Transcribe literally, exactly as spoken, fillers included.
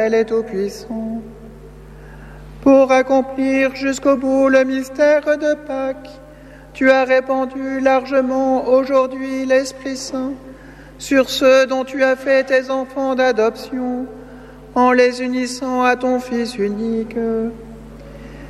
est tout-puissant. Pour accomplir jusqu'au bout le mystère de Pâques, tu as répandu largement aujourd'hui l'Esprit Saint sur ceux dont tu as fait tes enfants d'adoption, en les unissant à ton Fils unique.